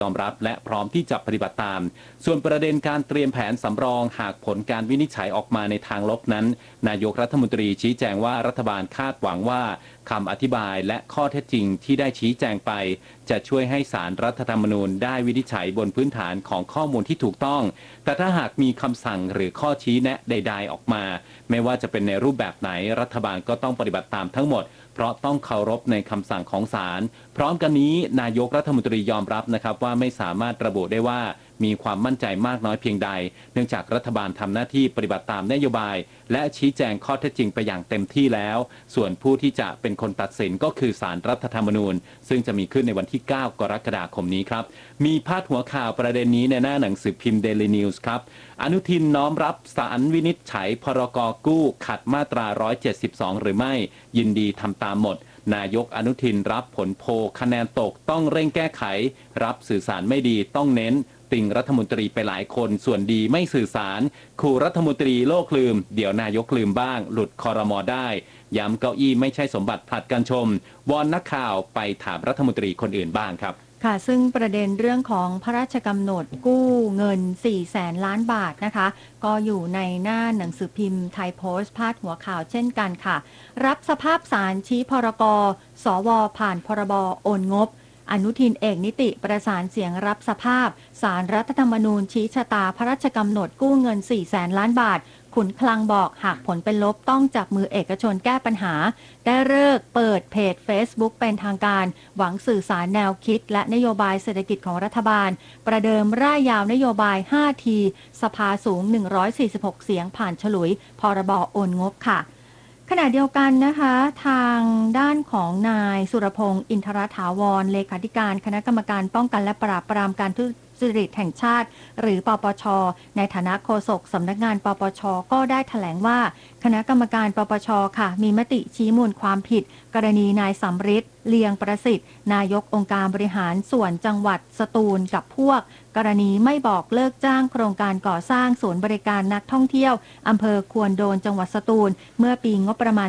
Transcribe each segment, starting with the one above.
ยอมรับและพร้อมที่จะปฏิบัติตามส่วนประเด็นการเตรียมแผนสำรองหากผลการวินิจฉัยออกมาในทางลบนั้นนายกรัฐมนตรีชี้แจงว่ารัฐบาลคาดหวังว่าคำอธิบายและข้อเท็จจริงที่ได้ชี้แจงไปจะช่วยให้ศาลรัฐธรรมนูญได้วินิจฉัยบนพื้นฐานของข้อมูลที่ถูกต้องแต่ถ้าหากมีคำสั่งหรือข้อชี้แนะใดๆออกมาไม่ว่าจะเป็นในรูปแบบไหนรัฐบาลก็ต้องปฏิบัติตามทั้งหมดเพราะต้องเคารพในคำสั่งของศาลพร้อมกันนี้นายกรัฐมนตรียอมรับนะครับว่าไม่สามารถระบุได้ว่ามีความมั่นใจมากน้อยเพียงใดเนื่องจากรัฐบาลทำหน้าที่ปฏิบัติตามนโยบายและชี้แจงข้อเท็จจริงไปอย่างเต็มที่แล้วส่วนผู้ที่จะเป็นคนตัดสินก็คือศาลรัฐธรรมนูญซึ่งจะมีขึ้นในวันที่ 9 กรกฎาคมนี้ครับมีพาดหัวข่าวประเด็นนี้ในหน้าหนังสือพิมพ์ Daily News ครับอนุทินน้อมรับศาลวินิจฉัยพรก.กู้ขัดมาตรา172หรือไม่ยินดีทำตามหมดนายกอนุทินรับผลโพลคะแนนตกต้องเร่งแก้ไขรับสื่อสารไม่ดีต้องเน้นติงรัฐมนตรีไปหลายคนส่วนดีไม่สื่อสารขู่รัฐมนตรีโลกลืมเดี๋ยวนายกลืมบ้างหลุดครม.ได้ย้ำเก้าอี้ไม่ใช่สมบัติผลัดกันชมวอนนักข่าวไปถามรัฐมนตรีคนอื่นบ้างครับค่ะซึ่งประเด็นเรื่องของพระราชกำหนดกู้เงิน400,000 ล้านบาทนะคะก็อยู่ในหน้าหนังสือพิมพ์ไทยโพสต์พาดหัวข่าวเช่นกันค่ะรับสภาพศาลชี้พรกสวผ่านพรบโอนงบอนุทินเอกนิติประสานเสียงรับสภาพศาลรัฐธรรมนูญชี้ชะตาพระราชกำหนดกู้เงิน400,000 ล้านบาทขุนคลังบอกหากผลเป็นลบต้องจับมือเอกชนแก้ปัญหาได้ฤกษ์เปิดเพจ Facebook เป็นทางการหวังสื่อสารแนวคิดและนโยบายเศรษฐกิจของรัฐบาลประเดิมร่ายยาวนโยบาย 5 ทีสภาสูง146เสียงผ่านฉลุยพรบโอนงบค่ะขณะเดียวกันนะคะทางด้านของนายสุรพงษ์อินทรถาวรเลขาธิการคณะกรรมการป้องกันและปราบปรามการทุจริตแห่งชาติหรือปปชในฐานะโฆษกสำนักงานปปชก็ได้แถลงว่าคณะกรรมการปปชค่ะมีมติชี้มูลความผิดกรณีนายสำริดเลียงประสิทธิ์นายกองค์การบริหารส่วนจังหวัดสตูลกับพวกกรณีไม่บอกเลิกจ้างโครงการก่อสร้างศูนย์บริการนักท่องเที่ยวอำเภอควนโดนจังหวัดสตูลเมื่อปีงบประมาณ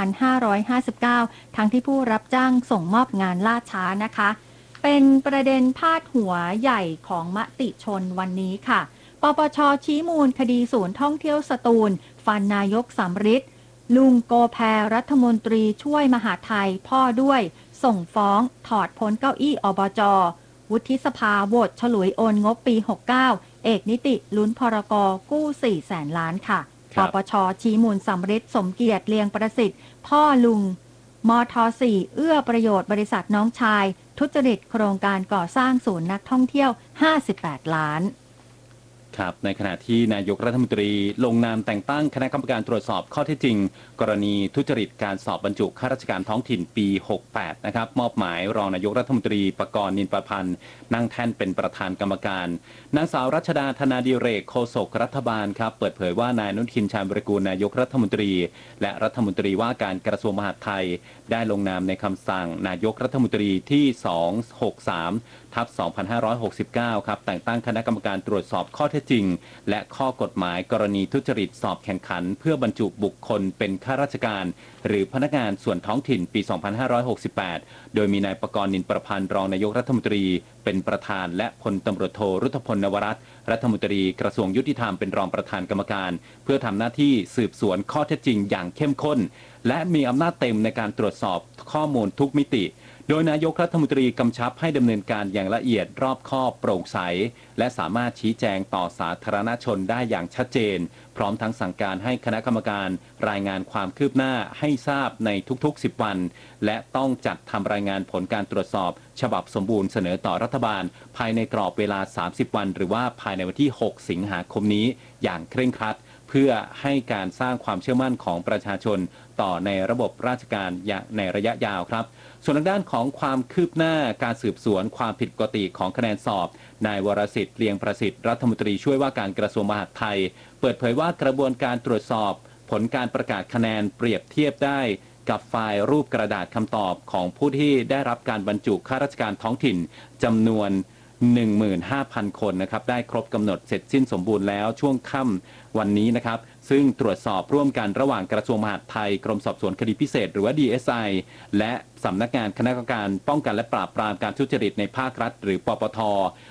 2559 ทั้งที่ผู้รับจ้างส่งมอบงานล่าช้านะคะเป็นประเด็นพาดหัวใหญ่ของมติชนวันนี้ค่ะปปชชี้มูลคดีศูนย์ท่องเที่ยวสตูลฟันนายกสำริดลุงโกแพรัฐมนตรีช่วยมหาไทยพ่อด้วยส่งฟ้องถอดพ้นเก้าอี้อบจ.วุฒิสภาโหวตฉลุยโอนงบปี 69 เอกนิติลุ้นพรก.กู้ 400,000 ล้านค่ะปปชชี้มูลสำริดสมเกียรติเลียงประสิทธิ์พ่อลุงมท.4 เอื้อประโยชน์บริษัทน้องชายทุจริตโครงการก่อสร้างศูนย์นักท่องเที่ยว58 ล้านครับในขณะที่นายกรัฐมนตรีลงนามแต่งตั้งคณะกรรมการตรวจสอบข้อเท็จจริงกรณีทุจริตการสอบบรรจุข้าราชการท้องถิ่นปี 68 นะครับมอบหมายรองนายกรัฐมนตรีปกรณ์นินประพันธ์นั่งแท่นเป็นประธานกรรมการนางสาวรัชดาธนาดิเรกโฆษกรัฐบาลครับเปิดเผยว่านายอนุทินชาญวิรากูลนายกรัฐมนตรีและรัฐมนตรีว่าการกระทรวงมหาดไทยได้ลงนามในคำสั่งนายกรัฐมนตรีที่ 263/2569 ครับแต่งตั้งคณะกรรมการตรวจสอบข้อเท็จจริงและข้อกฎหมายกรณีทุจริตสอบแข่งขันเพื่อบรรจุบุคคลเป็นข้าราชการหรือพนักงานส่วนท้องถิ่นปี 2568 โดยมีนายปกรณ์นินประพันธ์รองนายกรัฐมนตรีเป็นประธานและพลตำรวจโทรุทพลนวรัตน์รัฐมนตรีกระทรวงยุติธรรมเป็นรองประธานกรรมการเพื่อทำหน้าที่สืบสวนข้อเท็จจริงอย่างเข้มข้นและมีอำนาจเต็มในการตรวจสอบข้อมูลทุกมิติโดยนายกรัฐมนตรีกำชับให้ดำเนินการอย่างละเอียดรอบคอบโปร่งใสและสามารถชี้แจงต่อสาธารณชนได้อย่างชัดเจนพร้อมทั้งสั่งการให้คณะกรรมการรายงานความคืบหน้าให้ทราบในทุกๆ10 วันและต้องจัดทำรายงานผลการตรวจสอบฉบับสมบูรณ์เสนอต่อรัฐบาลภายในกรอบเวลา30 วันหรือว่าภายในวันที่ 6 สิงหาคมนี้อย่างเคร่งครัดเพื่อให้การสร้างความเชื่อมั่นของประชาชนต่อในระบบราชการในระยะยาวครับส่วนทางด้านของความคืบหน้าการสืบสวนความผิดปกติของคะแนนสอบนายวรสิทธิ์เลียงประสิทธิ์รัฐมนตรีช่วยว่าการกระทรวงมหาดไทยเปิดเผยว่ากระบวนการตรวจสอบผลการประกาศคะแนนเปรียบเทียบได้กับไฟล์รูปกระดาษคำตอบของผู้ที่ได้รับการบรรจุข้าราชการท้องถิ่นจำนวน 15,000 คนนะครับได้ครบกำหนดเสร็จสิ้นสมบูรณ์แล้วช่วงค่ำวันนี้นะครับซึ่งตรวจสอบร่วมกันระหว่างกระทรวงมหาดไทยกรมสอบสวนคดีพิเศษหรือว่า DSI และสำนักงานคณะกรรมการป้องกันและปราบปรามการทุจริตในภาครัฐหรือปปท